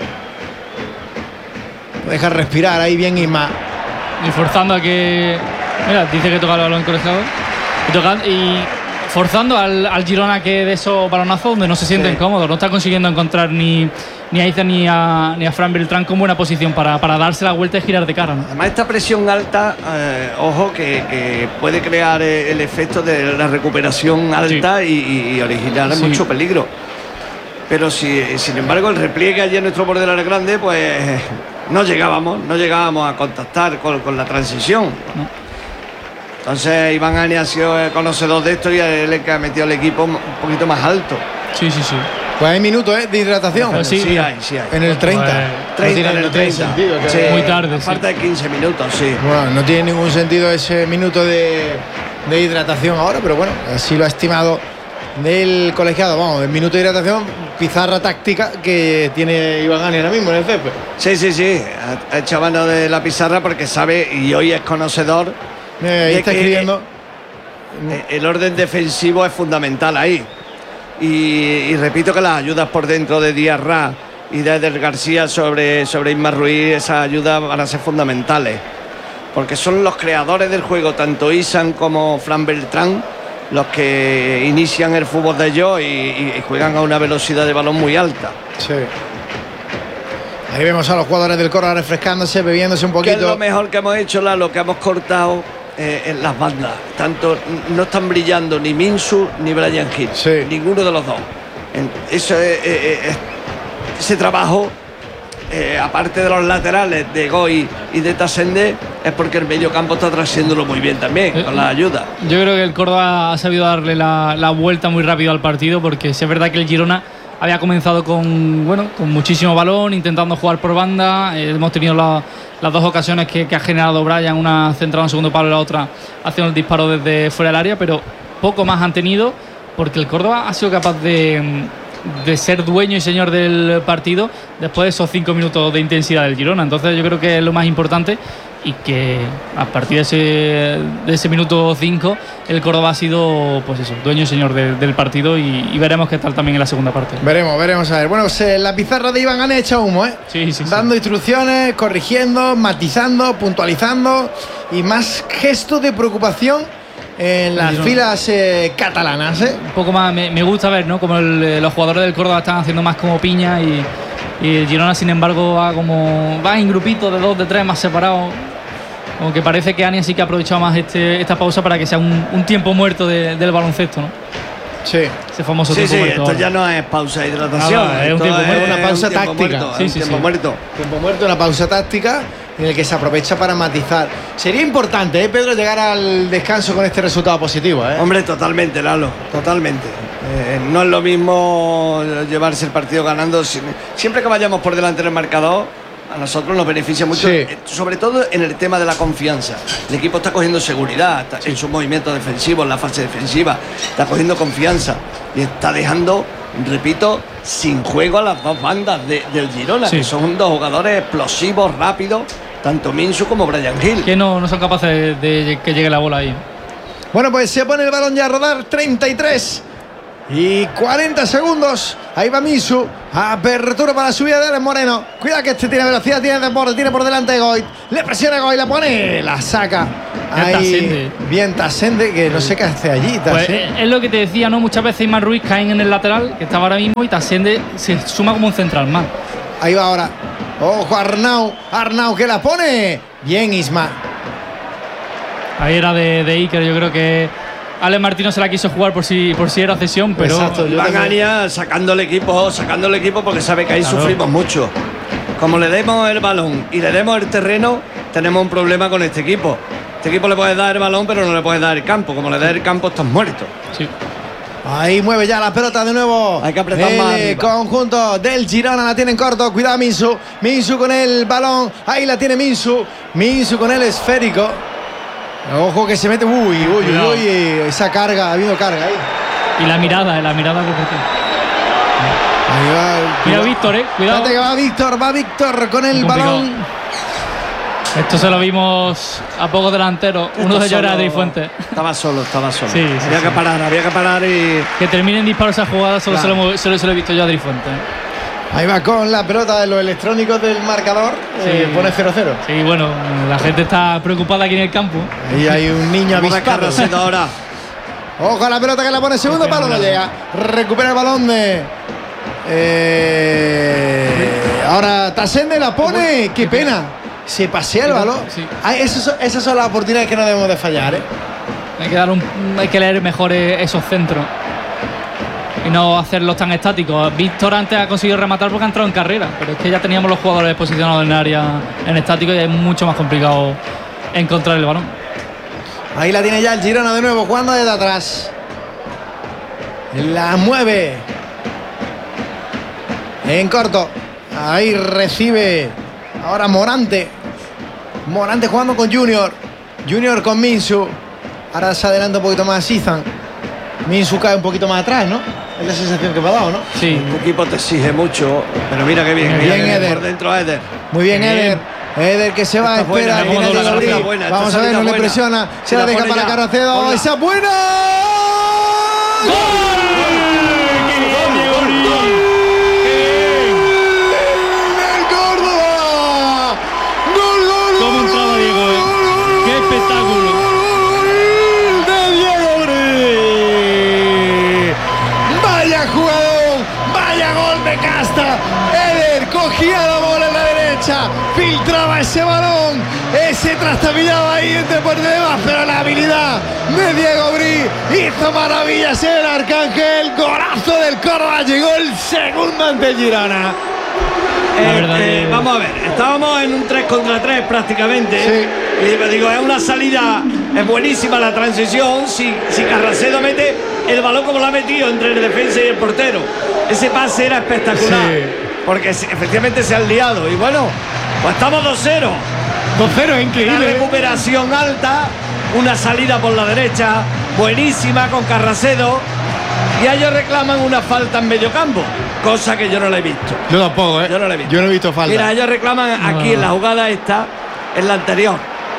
S1: Deja respirar ahí bien Isma.
S2: Y forzando a que... Mira, dice que toca el balón colegiado. Y, tocando, y forzando al, al Girona que de esos balonazos donde no se sienten sí. cómodos. No está consiguiendo encontrar ni, ni a Iza ni a, ni a Fran Beltrán con buena posición para, para darse la vuelta y girar de cara, ¿no?
S3: Además esta presión alta, eh, ojo, que, que puede crear el efecto de la recuperación alta sí. y, y originar sí. mucho peligro. Pero si, sin embargo el repliegue allí en nuestro borde del área grande, pues no llegábamos, no llegábamos a contactar con, con la transición. ¿no? Entonces Iván Ani ha sido conocedor de esto y él es el que ha metido al equipo un poquito más alto.
S2: Sí, sí, sí.
S1: Pues hay minutos ¿eh? de hidratación.
S2: Pues sí,
S3: sí hay, sí hay.
S1: En el treinta.
S3: Pues, treinta
S1: no
S3: en el treinta.
S1: Sentido,
S3: sí,
S2: muy tarde.
S3: Falta sí. de quince minutos, sí.
S1: Bueno, no tiene ningún sentido ese minuto de, de hidratación ahora, pero bueno, así lo ha estimado del colegiado. Vamos, el minuto de hidratación, pizarra táctica que tiene Iván Ani ahora mismo en el césped.
S3: Sí, sí, sí. Ha hecho mano de la pizarra porque sabe y hoy es conocedor.
S1: Eh, ahí está escribiendo.
S3: El orden defensivo es fundamental ahí. Y, y repito que las ayudas por dentro de Diarra y de Eder García sobre, sobre Isma Ruiz, esas ayudas van a ser fundamentales. Porque son los creadores del juego, tanto Isan como Fran Beltrán, los que inician el fútbol de ellos y, y, y juegan a una velocidad de balón muy alta.
S1: Sí. Ahí vemos a los jugadores del Córdoba refrescándose, bebiéndose un poquito.
S3: ¿Qué es lo mejor que hemos hecho, Lalo? Que hemos cortado eh, en las bandas. Tanto no están brillando ni Minsu ni Brian Hill.
S1: Sí.
S3: Ninguno de los dos. En, eso es, eh, eh, ese trabajo, eh, aparte de los laterales de Goy y de Tasende, es porque el medio campo está trayéndolo muy bien también, eh, con la ayuda.
S2: Yo creo que el Córdoba ha sabido darle la, la vuelta muy rápido al partido, porque sí es verdad que el Girona había comenzado con bueno con muchísimo balón, intentando jugar por banda. Eh, hemos tenido la, las dos ocasiones que, que ha generado Brian, una centrada en segundo palo y la otra haciendo el disparo desde fuera del área, pero poco más han tenido, porque el Córdoba ha sido capaz de, de ser dueño y señor del partido después de esos cinco minutos de intensidad del Girona. Entonces yo creo que es lo más importante, y que a partir de ese, de ese minuto cinco el Córdoba ha sido pues eso, dueño y señor de, del partido, y, y veremos qué tal también en la segunda parte.
S1: Veremos, veremos a ver. Bueno, pues, eh, la pizarra de Iván Ani echa humo, ¿eh?
S2: Sí, sí,
S1: dando
S2: sí.
S1: instrucciones, corrigiendo, matizando, puntualizando y más gesto de preocupación en las
S2: Girona.
S1: filas eh, catalanas, ¿eh?
S2: Un poco más, me, me gusta ver, ¿no? Como el, los jugadores del Córdoba están haciendo más como piña, y, y el Girona, sin embargo, va como va en grupitos de dos, de tres, más separados. Como que parece que Ani sí que ha aprovechado más este, esta pausa para que sea un, un tiempo muerto de, del baloncesto, ¿no?
S1: Sí.
S2: Ese famoso
S3: sí,
S2: tiempo
S3: sí,
S2: muerto.
S3: Esto
S2: ahora
S3: ya no es pausa de hidratación.
S2: Nada, es un
S3: esto
S2: tiempo
S3: es
S2: muerto,
S1: una pausa
S3: un tiempo
S1: táctica.
S3: Muerto,
S2: Sí,
S3: un
S2: sí,
S3: tiempo
S2: sí.
S3: muerto.
S1: Tiempo muerto, una pausa táctica en el que se aprovecha para matizar. Sería importante, ¿eh, Pedro, llegar al descanso con este resultado positivo, ¿eh?
S3: Hombre, totalmente, Lalo, totalmente. Eh, no es lo mismo llevarse el partido ganando. Siempre que vayamos por delante del marcador, a nosotros nos beneficia mucho,
S1: sí.
S3: sobre todo en el tema de la confianza. El equipo está cogiendo seguridad está sí. en sus movimientos defensivos, en la fase defensiva, está cogiendo confianza y está dejando, repito, sin juego a las dos bandas de, del Girona, sí. que son dos jugadores explosivos, rápidos, tanto Minsu como Brian Hill.
S2: Que no, no son capaces de, de que llegue la bola ahí.
S1: Bueno, pues se pone el balón ya a rodar. treinta y tres y cuarenta segundos. Ahí va Minsu. Apertura para la subida de Eder Moreno. Cuidado que este tiene velocidad, tiene desborde, tiene por delante Goit. Le presiona Goit, la pone, la saca. Ahí, bien Tasende, que no sé qué hace allí.
S2: Pues es lo que te decía, ¿no? Muchas veces Ismael Ruiz caen en el lateral, que estaba ahora mismo, y Tasende se suma como un central más.
S1: Ahí va ahora. Ojo, Arnau. Arnau que la pone. Bien, Isma.
S2: Ahí era de, de Iker, yo creo que Ale Martino se la quiso jugar por si, por si era cesión, pero
S3: exacto, Bagania sacando el equipo, sacando el equipo porque sabe que ahí claro. sufrimos mucho. Como le demos el balón y le demos el terreno, tenemos un problema con este equipo. Este equipo le puedes dar el balón, pero no le puedes dar el campo. Como le das el campo, estás muerto.
S2: Sí.
S1: Ahí mueve ya la pelota de nuevo.
S3: Hay que apretar
S1: el
S3: más.
S1: El conjunto del Girona la tiene en corto. Cuidado Minsu. Minsu con el balón. Ahí la tiene Minsu. Minsu con el esférico. Ojo que se mete. Uy, uy, uy, uy. Esa carga, ha habido carga ahí.
S2: Y la mirada, la mirada que
S1: Ahí va.
S2: Cuidado Víctor, eh. Cuidado.
S1: Fíjate que va Víctor, va Víctor con el balón.
S2: Esto se lo vimos a pocos delanteros. Uno de ellos era Adri Fuentes.
S3: Estaba solo, estaba solo.
S2: Sí, sí,
S3: había
S2: sí.
S3: que parar, había que parar y.
S2: Que terminen disparos esa jugada, solo, claro. se, lo, solo se lo he visto yo a Adri Fuentes.
S1: Ahí va con la pelota de los electrónicos del marcador. Sí. Eh, pone cero cero.
S2: Sí, bueno, la gente está preocupada aquí en el campo.
S1: Ahí hay un niño avispado.
S3: ahora.
S1: Ojo a la pelota que la pone segundo palo, no llega. Recupera el balón de. Eh, ahora Tasende la pone. Qué pena. Se pasea el balón. Sí. Ah, esas, esas son las oportunidades que no debemos de fallar, ¿eh?
S2: Hay que dar un, hay que leer mejor esos centros y no hacerlos tan estáticos. Víctor antes ha conseguido rematar porque ha entrado en carrera, pero es que ya teníamos los jugadores posicionados en el área en estático y es mucho más complicado encontrar el balón.
S1: Ahí la tiene ya el Girona de nuevo, jugando desde atrás. La mueve en corto. Ahí recibe ahora Morante. Morante jugando con Junior. Junior con Minsu. Ahora se adelanta un poquito más Izan. Minsu cae un poquito más atrás, ¿no? Es la sensación que me ha dado, ¿no?
S2: Sí.
S3: Tu equipo te exige mucho, pero mira qué bien.
S1: Muy
S3: mira
S1: bien,
S3: que
S1: Eder.
S3: Por dentro a Eder.
S1: Muy bien, bien. Eder. Eder que se va,
S3: esta
S1: espera.
S3: Buena,
S1: Viene
S3: buena,
S1: buena,
S3: buena,
S1: Vamos a ver, no
S3: buena.
S1: le presiona. Se, se la, la deja para Carracedo.
S3: Ponla.
S1: ¡Esa buena!
S2: ¡Gol!
S1: Eder cogía la bola en la derecha, filtraba ese balón, ese trastabillaba ahí entre por demás, pero la habilidad de Diego Bri hizo maravillas en el Arcángel. Golazo del Córdoba, llegó el segundo ante el Girona.
S3: Eh, eh, vamos a ver, estábamos en un tres contra tres prácticamente.
S1: Sí.
S3: Y digo, es una salida, es buenísima la transición. Si, si Carracedo mete el balón como lo ha metido entre el defensa y el portero, ese pase era espectacular. Sí. Porque efectivamente se han liado. Y bueno, pues estamos dos cero.
S1: dos cero, increíble.
S3: Una recuperación alta, una salida por la derecha buenísima con Carracedo. Y ellos reclaman una falta en medio campo, cosa que yo no la he visto.
S1: Yo tampoco, ¿eh?
S3: Yo no la he visto.
S1: Yo no he visto falta.
S3: Mira, ellos reclaman aquí no. en la jugada esta, en la anterior.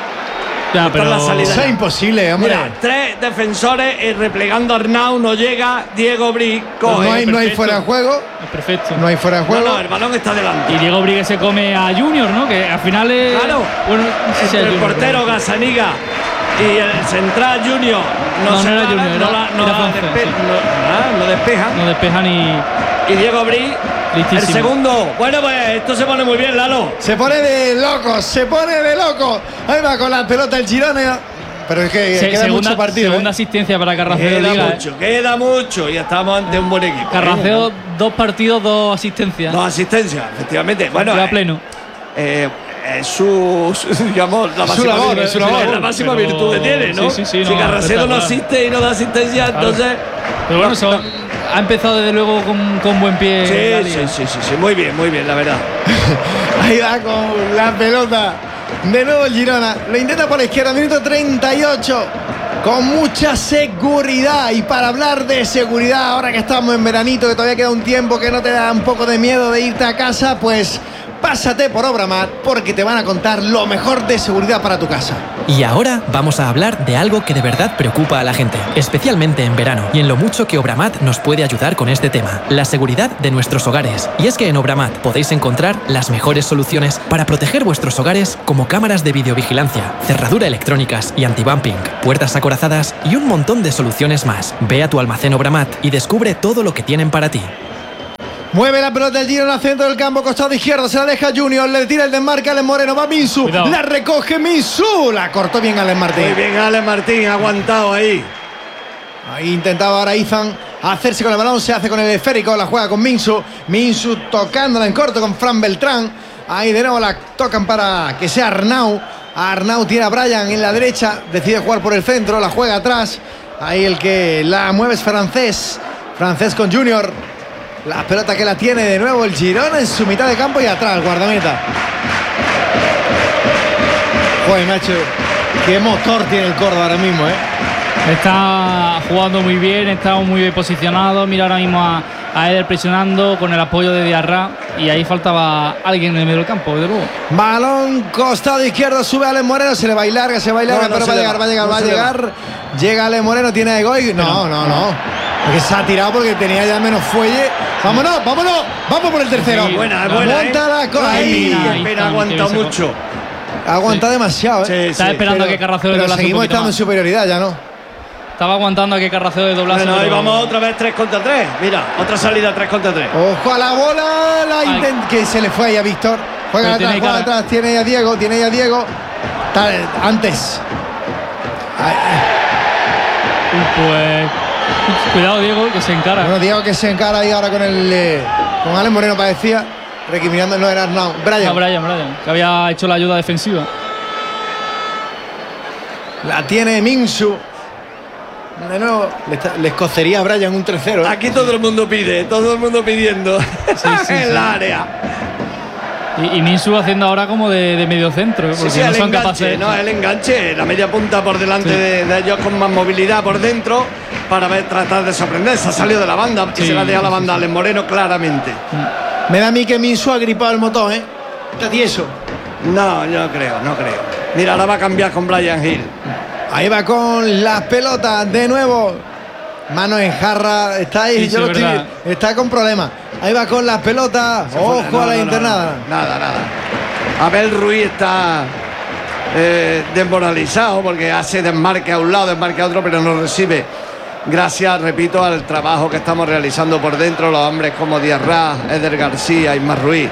S2: Ya, pero
S3: la salida
S1: eso es imposible, hombre.
S3: Mira, tres defensores eh, replegando a Arnau, no llega Diego Bri, coge.
S1: Pues no, hay, no hay fuera de juego.
S2: Es perfecto.
S1: No hay fuera de juego.
S3: No, no, el balón está delante.
S2: Y Diego Bri que se come a Junior, ¿no? Que al final es.
S3: Claro.
S2: Bueno, no sé si
S3: el
S2: Junior,
S3: portero
S2: pero...
S3: Gasaniga y el central Junior no,
S2: no,
S3: se
S2: no era
S3: para,
S2: Junior,
S3: no,
S2: era,
S3: la, no,
S2: era
S3: la
S2: francés,
S3: despe
S2: sí.
S3: no, ah, no despejan.
S2: No despejan y.
S3: Y Diego Bri,
S2: listísimo.
S3: El segundo. Bueno, pues esto se pone muy bien, Lalo.
S1: Se pone de loco, se pone de loco. Ahí va con la pelota el Girona. Pero es que
S2: Se,
S1: queda
S2: segunda,
S1: mucho partido.
S2: Segunda
S1: ¿eh?
S2: asistencia para Carracedo.
S3: Queda
S2: Liga,
S3: mucho,
S2: eh.
S3: queda mucho. Y estamos ante un buen equipo.
S2: Carracedo,
S3: ¿eh?
S2: dos partidos, dos asistencias.
S3: Dos asistencias, efectivamente. Bueno,
S2: Lleva
S3: eh,
S2: pleno.
S3: Eh, es su, su, digamos, la máxima,
S1: labor,
S3: virtud,
S1: es su labor,
S3: la máxima
S2: pero...
S3: virtud que tiene, ¿no?
S2: Sí, sí, sí,
S3: si
S2: no,
S3: Carracedo no asiste y no da asistencia, claro. Entonces.
S2: Pero bueno,
S3: no,
S2: son,
S3: no.
S2: ha empezado desde luego con, con buen pie.
S3: Sí, sí, sí, sí, sí, muy bien, muy bien, la verdad.
S1: Ahí va con la pelota. De nuevo el Girona. Lo intenta por la izquierda, minuto treinta y ocho. Con mucha seguridad. Y para hablar de seguridad, ahora que estamos en veranito, que todavía queda un tiempo, que no te da un poco de miedo de irte a casa, pues pásate por Obramat, porque te van a contar lo mejor de seguridad para tu casa.
S5: Y ahora vamos a hablar de algo que de verdad preocupa a la gente, especialmente en verano, y en lo mucho que Obramat nos puede ayudar con este tema, la seguridad de nuestros hogares. Y es que en Obramat podéis encontrar las mejores soluciones para proteger vuestros hogares, como cámaras de videovigilancia, cerradura electrónicas y anti-bumping, puertas acorazadas y un montón de soluciones más. Ve a tu almacén Obramat y descubre todo lo que tienen para ti.
S1: Mueve la pelota el Girona al centro del campo, costado izquierdo, se la deja Junior, le tira el desmarque a Alex Moreno, va Minsu,
S2: Cuidado.
S1: la recoge Minsu, la cortó bien Alex Martín.
S3: Muy bien, Alex Martín, aguantado ahí.
S1: Ahí intentaba ahora Izan hacerse con el balón, se hace con el esférico, la juega con Minsu, Minsu tocándola en corto con Fran Beltrán, ahí de nuevo la tocan para que sea Arnau, Arnau tiene a Brian en la derecha, decide jugar por el centro, la juega atrás, ahí el que la mueve es Francés, Francés con Junior. La pelota que la tiene de nuevo el Girona en su mitad de campo y atrás, guardameta. Joder, macho, qué motor tiene el Córdoba ahora mismo, ¿eh?
S2: Está jugando muy bien, está muy bien posicionado. Mira ahora mismo a, a Eder presionando con el apoyo de Diarra. Y ahí faltaba alguien en el medio del campo, desde luego.
S1: Balón costado izquierdo, sube Alex Moreno, se le va a ir larga, se va a ir larga,
S3: No, no
S1: pero
S3: se
S1: va a
S3: le
S1: llegar,
S3: va,
S1: va a llegar,
S3: no
S1: va a
S3: se le
S1: llegar. Llega Alex Moreno, tiene a Egoy. No, no, no. Porque se ha tirado porque tenía ya menos fuelle. Vámonos, vámonos, vamos por el tercero.
S2: Sí,
S3: Buena, es buena.
S1: Aguanta
S3: ¿eh?
S1: la co-
S3: Ay,
S1: ahí.
S2: Ahí
S3: qué pena,
S2: está,
S3: aguanta
S2: que
S3: mucho.
S1: Aguanta
S2: Sí.
S1: demasiado, ¿eh?
S3: Sí,
S2: Está
S3: sí.
S2: esperando a que Carraceo le
S1: Pero
S2: doblase un
S1: seguimos
S2: poquito
S1: estando en
S2: más.
S1: superioridad ya, ¿no?
S2: Estaba aguantando a que Carraceo de doblase.
S3: Bueno, ahí
S2: pero-
S3: vamos otra vez tres contra tres. Mira, otra salida tres contra tres.
S1: Ojo a la bola, la
S2: Ay.
S1: intent- que se le fue ahí a Víctor. Juega
S2: Pero
S1: atrás,
S2: tiene
S1: juega
S2: cara-
S1: atrás, tiene ahí a Diego, tiene ahí a Diego. Está, eh, antes. Ay,
S2: Pues. Cuidado, Diego, que se encara.
S1: bueno, Diego que se encara ahí ahora con el eh, con Alex Moreno parecía. Recriminando, no era Arnau. Brian.
S2: No, Brian, Brian, que había hecho la ayuda defensiva.
S1: La tiene Minsu. De nuevo, le, está- le escocería a Brian un tres cero. ¿eh?
S3: Aquí todo el mundo pide, todo el mundo pidiendo
S2: sí,
S3: en
S2: sí.
S3: la área.
S2: Y, y Minsu haciendo ahora como de, de medio centro, ¿eh?
S3: Sí,
S2: porque
S3: sí,
S2: no
S3: el
S2: son
S3: enganche,
S2: capaces.
S3: no, el enganche, la media punta por delante
S2: Sí.
S3: de, de ellos con más movilidad por dentro para ver, tratar de sorprender. Se ha salido de la banda y
S2: Sí,
S3: se la deja la
S2: sí,
S3: banda a Alex Moreno claramente.
S1: Me da a mí que Minsu ha gripado el motor, ¿eh? Está tieso.
S3: No, yo no creo, no creo. Mira, ahora va a cambiar con Brian Hill.
S1: Ahí va con las pelotas de nuevo. Mano en jarra. Está ahí,
S2: Sí,
S1: yo
S2: sí,
S1: lo
S2: es
S1: estoy.
S2: verdad.
S1: Está con problemas. Ahí va con las pelotas.
S3: Se
S1: Ojo
S3: fue- no,
S1: a la
S3: no, no,
S1: internada.
S3: no, nada, nada. Abel Ruiz está eh, desmoralizado porque hace desmarque a un lado, desmarque a otro, pero no recibe. Gracias, repito, al trabajo que estamos realizando por dentro, los hombres como Diarra, Eder García, Ismael Ruiz.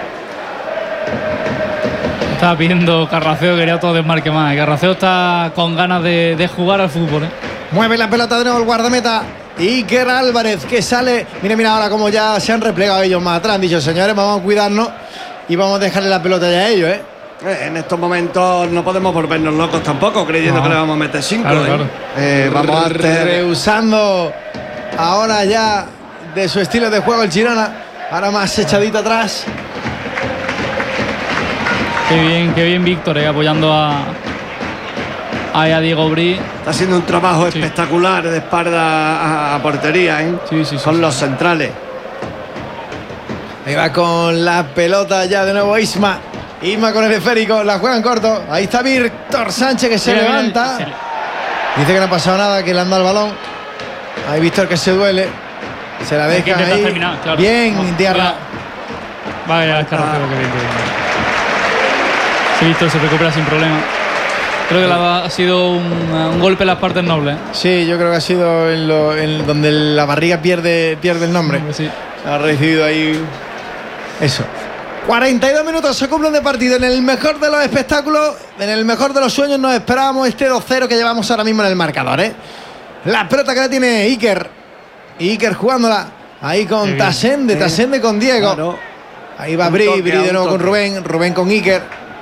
S2: Estaba pidiendo Carraceo, quería otro desmarque más. Y Carraceo está con ganas de, de jugar al fútbol, ¿eh?
S1: Mueve la pelota de nuevo el guardameta. Iker Álvarez que sale. Mira, mira ahora como ya se han replegado ellos más atrás. Han dicho, señores, vamos a cuidarnos y vamos a dejarle la pelota ya a ellos, ¿eh?
S3: Eh, en estos momentos no podemos volvernos locos tampoco, creyendo
S2: No.
S3: que le vamos a meter cinco.
S2: Claro,
S3: ¿eh?
S2: claro.
S3: Eh, vamos a hacer.
S1: Rehusando ahora ya de su estilo de juego el Girona. Ahora más echadito atrás.
S2: Qué bien, qué bien Víctor, ¿eh? Apoyando a, a, a Diego Bri.
S3: Está haciendo un trabajo
S2: Sí.
S3: espectacular de espalda a, a portería, ¿eh?
S2: Sí, sí, sí,
S3: Con
S2: sí.
S3: los centrales.
S1: Ahí va con la pelota ya de nuevo Isma. Isma con el esférico, la juega en corto. Ahí está Víctor Sánchez que se
S2: Mira, mira,
S1: levanta.
S2: se-
S1: Dice que no ha pasado nada, que le han dado el balón. Ahí Víctor que se duele. Se la
S2: Hay que
S1: deja
S2: intentar
S1: ahí.
S2: terminar, claro.
S1: Bien,
S2: No,
S1: Diarra.
S2: cuidado. Vaya, el Carraceo, qué bien, qué bien. Sí, Víctor se recupera sin problema. Creo que la- ha sido un, un golpe en las partes nobles, ¿eh?
S1: Sí, yo creo que ha sido en lo, en donde la barriga pierde, pierde el nombre.
S2: Sí.
S1: Ha recibido ahí eso. cuarenta y dos minutos se cumplen de partido. En el mejor de los espectáculos, en el mejor de los sueños, nos esperábamos este dos cero que llevamos ahora mismo en el marcador, ¿eh? La pelota que la tiene Iker. Iker jugándola ahí con
S2: bien.
S1: Tasende,
S3: Sí.
S1: Tasende con Diego.
S3: Claro.
S1: Ahí va
S3: Un
S1: Bri,
S3: toque,
S1: Bri de
S3: un
S1: nuevo con
S3: toque.
S1: Rubén, Rubén con Iker.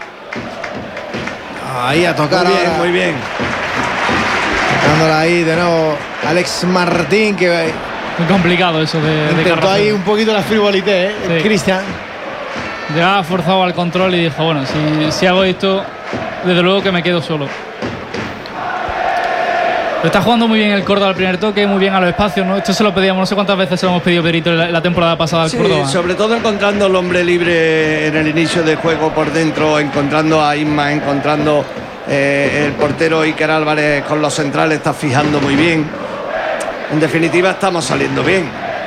S1: Ahí a tocar
S3: Muy bien,
S1: ahora.
S3: muy bien.
S1: Dándola ahí de nuevo Alex Martín que
S2: Muy complicado eso de, de
S1: intentó
S2: Carraceo.
S1: ahí un poquito la frivolité, ¿eh?
S2: Sí.
S1: Cristian.
S2: Llegaba forzado al control y dijo, bueno, si, si hago esto, desde luego que me quedo solo. Pero está jugando muy bien el Córdoba al primer toque, muy bien a los espacios, ¿no? Esto se lo pedíamos, no sé cuántas veces se lo hemos pedido, Perito, la, la temporada pasada al
S3: Sí,
S2: Córdoba.
S3: sobre todo encontrando el hombre libre en el inicio del juego por dentro, encontrando a Isma, encontrando Eh, el portero Iker Álvarez con los centrales está fijando muy bien. En definitiva, estamos saliendo bien.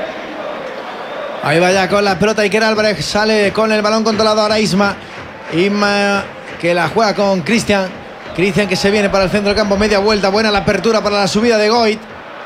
S1: Ahí va ya con la pelota Iker Álvarez, sale con el balón controlado ahora Isma. Isma que la juega con Cristian. Cristian que se viene para el centro del campo, media vuelta, buena la apertura para la subida de Goit.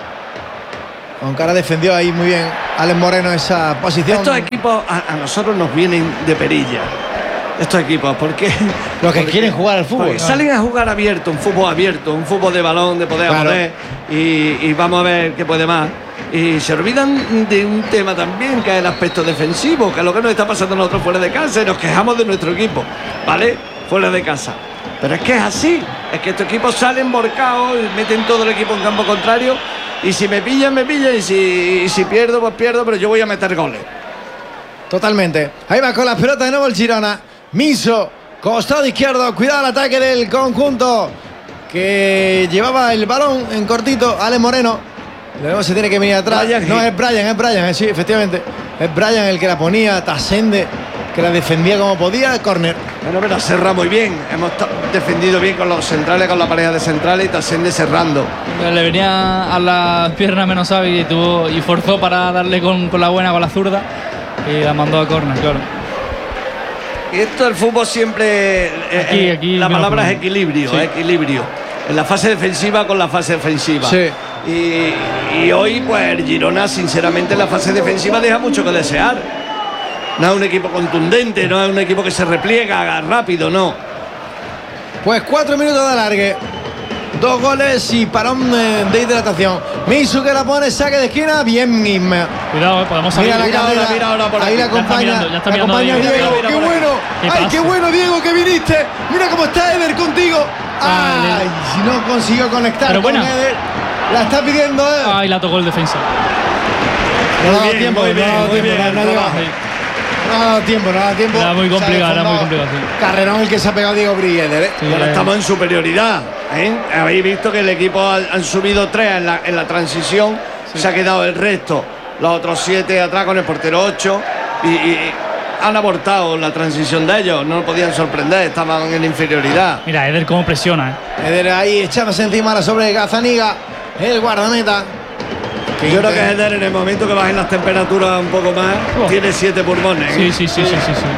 S1: Con cara defendió ahí muy bien Alex Moreno esa posición.
S3: Estos equipos a, a nosotros nos vienen de perilla. Estos equipos, ¿por qué?
S1: Los que
S3: Porque,
S1: quieren jugar al fútbol.
S3: porque salen a jugar abierto, un fútbol abierto, un fútbol de balón, de poder
S1: Claro.
S3: a poder, y, y vamos a ver qué puede más. Y se olvidan de un tema también, que es el aspecto defensivo, que es lo que nos está pasando a nosotros fuera de casa, y nos quejamos de nuestro equipo, ¿vale? Fuera de casa. Pero es que es así, es que estos equipos salen borcados, y meten todo el equipo en campo contrario, y si me pillan, me pillan, y si, y si pierdo, pues pierdo, pero yo voy a meter goles.
S1: Totalmente. Ahí va con la pelota de nuevo el Girona. Miso, costado izquierdo, cuidado el ataque del conjunto que llevaba el balón en cortito, Alex Moreno. Luego se tiene que venir atrás.
S3: Brian
S1: no,
S3: Hill.
S1: es Brian, es Brian, eh, sí, efectivamente. Es Brian el que la ponía, Tasende, que la defendía como podía, córner.
S3: Bueno, pero cerra muy bien. Hemos ta- defendido bien con los centrales, con la pareja de centrales y Tasende cerrando.
S2: Le venía a las piernas menos hábil y tuvo y forzó para darle con, con la buena, con la zurda, y la mandó a córner, claro.
S3: Y esto del fútbol siempre. eh,
S2: Aquí,
S3: eh,
S2: aquí
S3: la
S2: menos
S3: palabra es
S2: problema.
S3: equilibrio,
S2: Sí.
S3: eh, equilibrio. En la fase defensiva con la fase ofensiva.
S1: Sí.
S3: Y, y hoy, pues, el Girona, sinceramente, en la fase defensiva deja mucho que desear. No es un equipo contundente, no es un equipo que se repliega rápido, no.
S1: Pues cuatro minutos de alargue. Dos goles y parón eh, de hidratación. Misu que la pone, saque de esquina. Bien, Isma.
S2: Cuidado, eh, podemos salir.
S1: Mira la
S3: mira ahora,
S1: carrera.
S3: mira ahora por
S1: ahí
S3: aquí.
S1: la
S3: Ya
S2: está
S1: acompaña.
S2: mirando, ya está
S1: la
S2: mirando
S1: acompaña
S2: ahí.
S1: Diego.
S3: Mira, mira
S1: ¡Qué
S3: por aquí.
S1: bueno!
S2: ¿Qué
S1: ¡Ay,
S2: pasa?
S1: qué bueno, Diego, que viniste! Mira cómo está Eder contigo.
S2: Vale.
S1: ¡Ay! Si no consiguió conectar
S2: Pero
S1: con
S2: buena.
S1: Eder. La está pidiendo, ¿eh?
S2: Ahí la tocó el defensa.
S1: No ha dado
S3: Muy bien,
S1: tiempo,
S3: muy
S1: no
S3: bien,
S1: ha dado
S3: muy
S1: tiempo,
S3: bien,
S1: no ha
S3: trabajo.
S1: llegado. No ha dado tiempo, no ha dado tiempo.
S2: Era muy
S1: Se ha
S2: complicado, era muy
S1: desfondado.
S2: complicado, sí.
S1: Carrerón el que se ha pegado Diego Brieder, ¿eh?
S2: Sí,
S3: Y ahora
S2: eh,
S3: estamos en superioridad. ¿eh? Habéis visto que el equipo ha- han subido tres en la, en la transición. Se ha quedado el resto, los otros siete atrás con el portero ocho. Y, y han abortado la transición de ellos. No lo podían sorprender, estaban en inferioridad.
S2: Mira, Eder cómo presiona, ¿eh?
S1: Eder ahí echándose encima ahora sobre Gazaniga, el guardameta. Que
S3: Yo creo que
S1: intenta-
S3: Eder, en el momento que bajen las temperaturas un poco más,
S2: Oh.
S3: tiene siete pulmones.
S2: Sí, sí, sí, sí, sí, sí.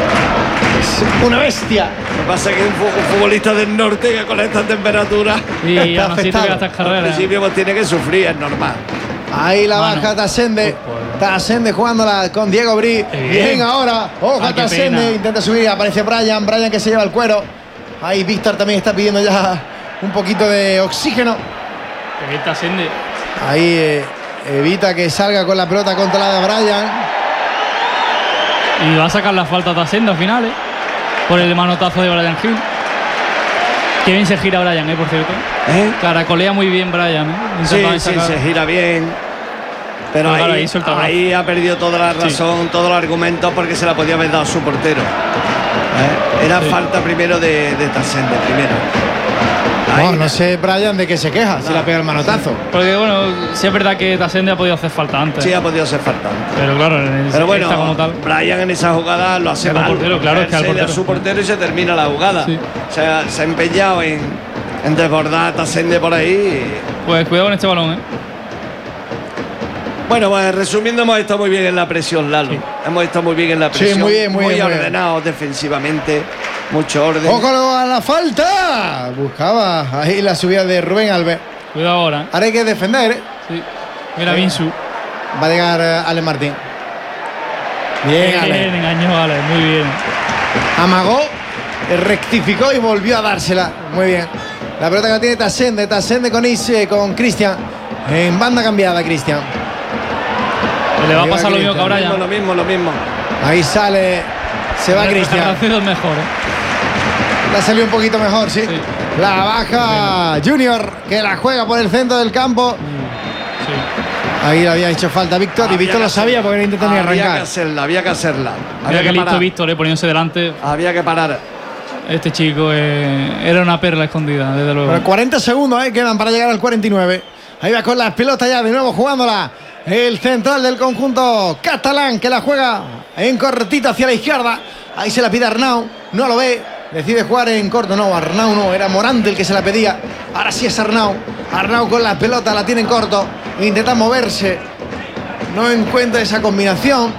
S1: una bestia.
S3: Lo que pasa es que un, fu- un futbolista del norte que con estas temperaturas
S2: Y
S1: Está
S2: aún así te
S1: afectado.
S2: quedas estas
S3: al
S2: carreras.
S3: principio pues, tiene que sufrir, es normal.
S1: Ahí la
S2: Mano.
S1: baja Tasende. Tasende jugándola con Diego Bri.
S2: Qué bien.
S1: Bien ahora. Ojo
S2: Ah,
S1: a
S2: qué
S1: Tasende.
S2: pena.
S1: Intenta subir. Aparece Brian. Brian que se lleva el cuero. Ahí Víctor también está pidiendo ya un poquito de oxígeno.
S2: Que bien está Sende.
S1: Ahí eh, evita que salga con la pelota controlada Brian.
S2: Y va a sacar la falta a Sende al final, ¿eh? Por el manotazo de Brian Hill. Qué bien se gira Brian, ¿eh? Por cierto.
S3: ¿Eh?
S2: Caracolea muy bien Brian, ¿eh?
S3: Sí,
S2: Intentaba
S3: sí,
S2: sacar-
S3: se gira bien. Pero
S2: Ah, claro,
S3: ahí,
S2: ahí suelta el brazo.
S3: ahí ha perdido toda la razón, todos los argumentos porque se la podía haber dado su portero. ¿Eh? Era
S2: Sí.
S3: falta primero de, de Tasende, primero.
S1: No,
S3: Ahí,
S1: no sé Brian de qué se queja. Si la pega el manotazo.
S2: Porque bueno, sí es verdad que Tasende ha podido hacer falta antes.
S3: Sí, ha podido ser falta.
S2: Pero claro, en
S3: Pero bueno,
S2: esta como tal.
S3: Brian en esa jugada lo hace
S2: Era el
S3: mal.
S2: portero, claro, es que al
S3: Él se da
S2: portero.
S3: su portero y se termina la jugada.
S2: Sí.
S3: Se, ha, se ha empeñado en, en desbordar a Tasende por ahí.
S2: Pues cuidado con este balón, ¿eh?
S3: Bueno, pues resumiendo, hemos estado muy bien en la presión, Lalo. Hemos estado muy bien en la
S1: Sí,
S3: presión.
S1: muy bien, muy bien, muy bien.
S3: ordenados defensivamente, mucho orden.
S1: Ojo a la falta. Buscaba ahí la subida de Rubén Alves.
S2: Cuidado ahora, ¿eh?
S1: Ahora hay que defender. ¿eh?
S2: Sí. Mira,
S1: Sí.
S2: Vinsu.
S1: Va a llegar eh, Ale Martín. Bien, Ale.
S2: Bien, engañó a Ale, muy bien.
S1: Amagó, eh, rectificó y volvió a dársela. Muy bien. La pelota que la tiene Tasende. Tasende con Ise, con Cristian. En banda cambiada, Cristian.
S2: Le va a
S1: Ahí va
S2: pasar lo mismo que a
S1: Cristian.
S2: Brian.
S3: Lo mismo, lo mismo.
S1: Ahí sale. Se va Cristian.
S2: Racedo es mejor, ¿eh?
S1: La salió un poquito mejor, sí.
S2: Sí.
S1: La baja Junior, que la juega por el centro del campo.
S2: Sí.
S1: Ahí le había hecho falta Víctor. Y
S3: Había
S1: Víctor
S3: que
S1: lo sabía
S3: hacerla.
S1: porque no intentó ni
S3: Había que
S1: arrancar.
S3: hacerla, había que hacerla.
S2: Mira
S3: Había
S2: que
S3: que
S2: listo
S3: parar.
S2: Víctor, eh, poniéndose delante.
S3: Había que parar.
S2: Este chico eh, era una perla escondida, desde luego.
S1: Pero cuarenta segundos eh, quedan para llegar al cuarenta y nueve. Ahí va con las pelotas ya de nuevo jugándola. El central del conjunto catalán que la juega en cortita hacia la izquierda. Ahí se la pide Arnau. No lo ve. decide jugar en corto. No, Arnau no, era Morante el que se la pedía. Ahora sí es Arnau. Arnau con la pelota, la tiene en corto. Intenta moverse. No encuentra esa combinación.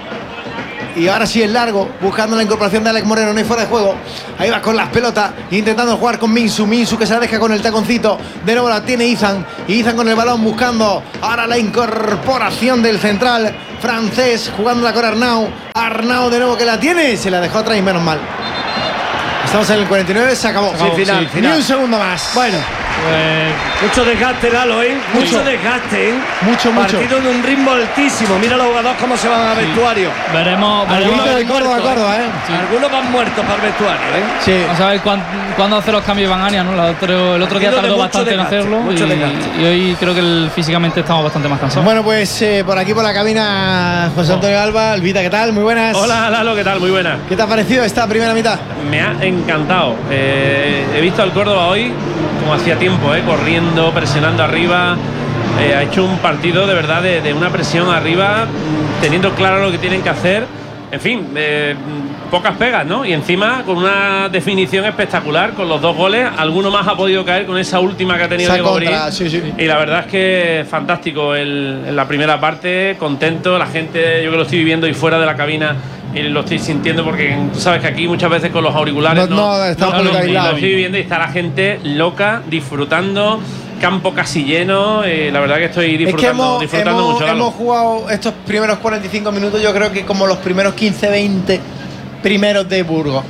S1: Y ahora sí es largo, buscando la incorporación de Alex Moreno, no hay fuera de juego. Ahí va con las pelotas, intentando jugar con Minsu. Minsu que se la deja con el taconcito. De nuevo la tiene Izan. Y Izan con el balón buscando ahora la incorporación del central francés, jugándola con Arnau. Arnau de nuevo que la tiene. Se la dejó atrás y menos mal. Estamos en el cuarenta y nueve, se acabó.
S3: Sí, final,
S1: sí,
S3: final.
S1: Ni un segundo más.
S3: Bueno.
S2: Pues,
S3: Mucho desgaste, Lalo, ¿eh? Mucho,
S1: Mucho.
S3: desgaste, ¿eh?
S1: Mucho, mucho.
S3: Partido de un ritmo altísimo. Mira los jugadores cómo se van al vestuario.
S2: veremos.
S1: Al
S2: veremos
S1: grito de Córdoba,
S3: muerto,
S1: Córdoba, ¿eh?
S2: Sí.
S3: Algunos van muertos para el vestuario, ¿eh?
S1: Sí.
S2: Vamos a ver cuán- cuándo hace los cambios Iván Ania, ¿no? La otro- el otro día
S3: Partido de
S2: tardó
S3: mucho
S2: bastante
S3: desgaste,
S2: en hacerlo
S3: mucho
S2: y,
S3: desgaste.
S2: y hoy creo que el- físicamente estamos bastante más cansados.
S1: Bueno, pues eh, por aquí por la cabina José Antonio Alba. Elvita, ¿qué tal? Muy buenas.
S6: Hola Lalo, ¿qué tal? Muy buena.
S1: ¿Qué te ha parecido esta primera mitad?
S6: Me ha encantado. Eh, he visto al Córdoba hoy, como hacía tiempo, eh, corriendo, presionando arriba. Eh, ha hecho un partido de verdad de, de una presión arriba, mm, teniendo claro lo que tienen que hacer. En fin, eh, mm, pocas pegas, ¿no? Y encima con una definición espectacular, con los dos goles. Alguno más ha podido caer con esa última que ha tenido
S1: Esa
S6: Diego
S1: contra,
S6: Borí.
S1: sí, sí.
S6: Y la verdad es que fantástico el- en la primera parte, contento. La gente, yo que lo estoy viviendo y fuera de la cabina y lo estoy sintiendo porque tú sabes que aquí muchas veces con los auriculares
S1: No, no, estamos
S6: no,
S1: por
S6: no,
S1: aislados.
S6: lo estoy viviendo y está la gente loca, disfrutando, campo casi lleno. Eh, la verdad que estoy
S1: Es que
S6: disfrutando,
S1: hemos,
S6: disfrutando
S1: hemos-
S6: mucho. Lalo.
S1: hemos jugado estos primeros cuarenta y cinco minutos, yo creo que como los primeros quince veinte primeros de Burgos.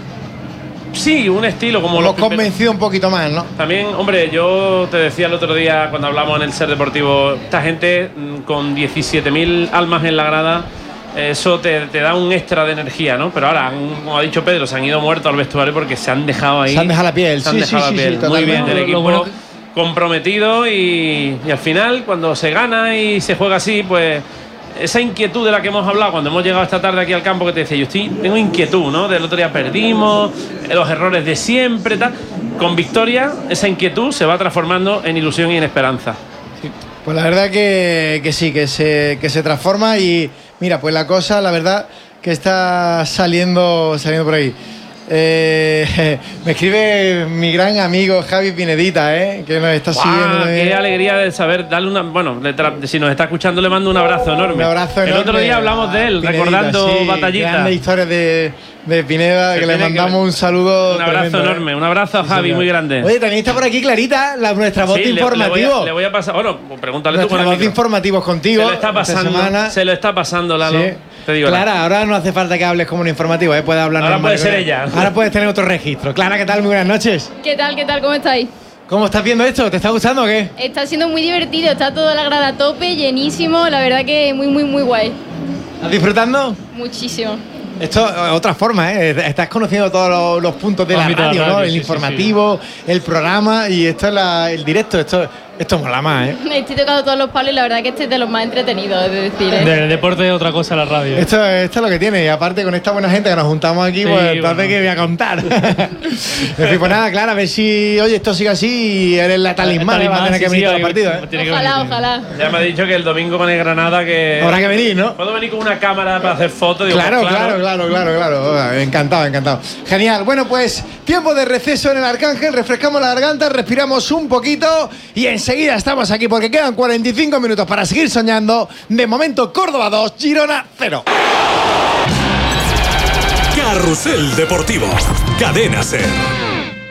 S6: Sí, un estilo como
S1: Hemos
S6: los primeros-
S1: convencido un poquito más, ¿no?
S6: También, hombre, yo te decía el otro día cuando hablamos en el Ser Deportivo, esta gente mm, con diecisiete mil almas en la grada, eh, eso te, te da un extra de energía, ¿no? Pero ahora, han- como ha dicho Pedro, se han ido muertos al vestuario porque se han dejado ahí.
S1: Se han dejado la piel,
S6: Se han
S1: sí,
S6: dejado
S1: sí,
S6: la
S1: sí,
S6: piel.
S1: sí,
S6: Muy bien
S1: totalmente.
S6: del
S2: Lo-
S6: equipo
S2: lo bueno que-
S6: comprometido y, y al final, cuando se gana y se juega así, pues esa inquietud de la que hemos hablado cuando hemos llegado esta tarde aquí al campo, que te decía, yo estoy, tengo inquietud, ¿no? Del otro día perdimos, los errores de siempre, tal. Con victoria, esa inquietud se va transformando en ilusión y en esperanza.
S1: Pues la verdad que, que sí, que se, que se transforma y mira, pues la cosa, la verdad, que está saliendo, saliendo por ahí. Eh, me escribe mi gran amigo Javi Pinedita, ¿eh? Que nos está
S6: ¡Guau!
S1: siguiendo.
S6: ¡Qué
S1: eh.
S6: alegría de saber! Darle una. Bueno, le tra- si nos está escuchando, le mando un abrazo enorme.
S1: Un abrazo
S6: El
S1: enorme
S6: otro día hablamos de él,
S1: a Pinedita,
S6: recordando
S1: sí,
S6: batallitas.
S1: Grandes historias de, de Pineda,
S6: Se
S1: que le
S6: tiene que-
S1: mandamos un saludo.
S6: Un abrazo
S1: tremendo, ¿eh?
S6: enorme, un abrazo a
S1: Sí,
S6: Javi,
S1: señor.
S6: muy grande.
S1: Oye, también está por aquí Clarita, la, nuestra voz
S6: Sí,
S1: de
S6: le- le voy a-
S1: informativo.
S6: Le voy a pasar. Bueno, pues pregúntale tú
S1: Nuestra
S6: con el
S1: voz de
S6: micro.
S1: informativos contigo.
S6: Se lo está
S1: esta
S6: pasando.
S1: semana.
S6: Se lo está pasando, Lalo.
S1: Sí.
S6: Te digo.
S1: Clara, ahora no hace falta que hables como un informativo, ¿eh? Puedes hablar
S6: Ahora
S1: normal
S6: puede ser
S1: con él.
S6: ella.
S1: Ahora puedes tener otro registro. Clara, ¿qué tal? Muy buenas noches.
S7: ¿Qué tal? ¿Qué tal? ¿Cómo estáis?
S1: ¿Cómo estás viendo esto? ¿Te está gustando o qué?
S7: Está siendo muy divertido, está toda la grada a tope, llenísimo, la verdad que muy, muy, muy guay.
S1: ¿Estás disfrutando?
S7: Muchísimo.
S1: Esto es otra forma, ¿eh? Estás conociendo todos los, los puntos de la
S2: Ámbito de la
S1: radio, ¿no?
S2: radio,
S1: El
S2: sí, sí,
S1: informativo, el programa y esto es la- el directo. Esto, esto mola más, ¿eh?
S7: Estoy tocando todos los palos y la verdad que este es de los más entretenidos, es de decir, ¿eh?
S2: De deporte es otra cosa la radio.
S1: Esto, esto es lo que tiene. Y aparte con esta buena gente que nos juntamos aquí,
S2: Sí,
S1: pues
S2: bueno.
S1: entonces que voy a contar. En fin, pues nada, Clara, a ver si, oye, esto sigue así y eres la talismán,
S2: El
S1: ¿eh? Va a tener que
S2: sí,
S1: venir
S2: sí,
S1: todos los
S2: hay-
S1: partidos, ¿eh?
S2: tiene que
S7: Ojalá,
S2: venir.
S7: ojalá.
S6: Ya me ha dicho que el domingo con el Granada que.
S1: Habrá que venir, ¿no?
S6: ¿Puedo venir con una cámara para hacer fotos? Digo,
S1: Claro,
S6: pues
S1: claro, claro, claro, claro. Encantado, encantado. Genial. Bueno, pues tiempo de receso en el Arcángel. Refrescamos la garganta, respiramos un poquito y enseguida estamos aquí porque quedan cuarenta y cinco minutos para seguir soñando. De momento, Córdoba dos, Girona cero.
S8: Carrusel Deportivo. Cadena Ser.